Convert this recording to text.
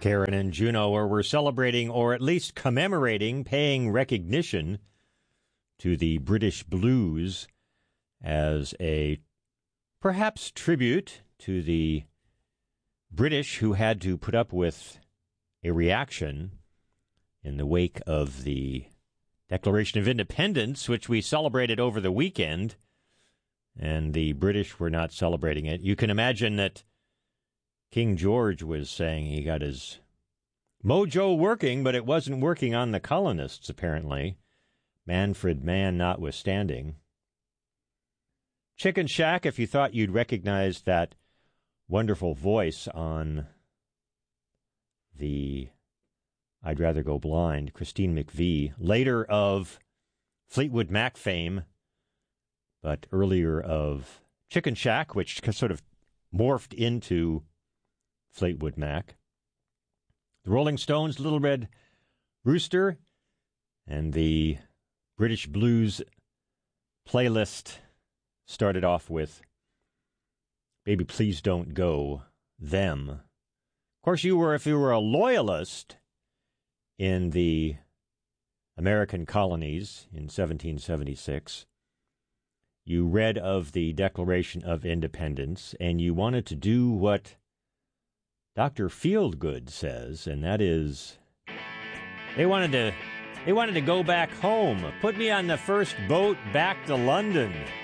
Karen and Juno, where we're celebrating, or at least commemorating, paying recognition to the British blues as a perhaps tribute to the British who had to put up with a reaction in the wake of the Declaration of Independence, which we celebrated over the weekend, and the British were not celebrating it. You can imagine that King George was saying he got his mojo working, but it wasn't working on the colonists, apparently. Manfred Mann notwithstanding. Chicken Shack, if you thought you'd recognize that wonderful voice on the I'd Rather Go Blind, Christine McVie, later of Fleetwood Mac fame, but earlier of Chicken Shack, which sort of morphed into Fleetwood Mac. The Rolling Stones' Little Red Rooster, and the British Blues playlist started off with Baby Please Don't Go, Them. Of course, if you were a loyalist in the American colonies in 1776, you read of the Declaration of Independence, and you wanted to do what Dr. Feelgood says, and that is they wanted to go back home. Put me on the first boat back to London.